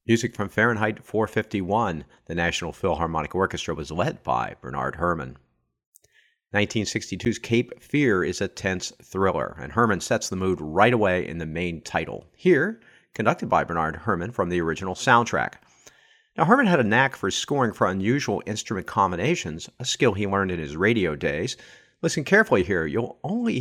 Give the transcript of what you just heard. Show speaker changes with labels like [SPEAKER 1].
[SPEAKER 1] Music from Fahrenheit 451. The National Philharmonic Orchestra was led by Bernard Herrmann. 1962's Cape Fear is a tense thriller, and Herrmann sets the mood right away in the main title. Here, conducted by Bernard Herrmann from the original soundtrack. Now, Herrmann had a knack for scoring for unusual instrument combinations, a skill he learned in his radio days. Listen carefully here. You'll only